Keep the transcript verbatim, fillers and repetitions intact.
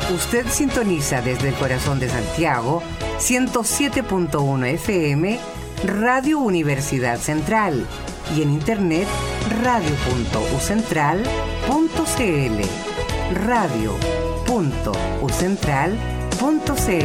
Usted sintoniza desde el corazón de Santiago ciento siete punto uno F M Radio Universidad Central y en internet radio punto u central punto c l radio punto u central punto c l.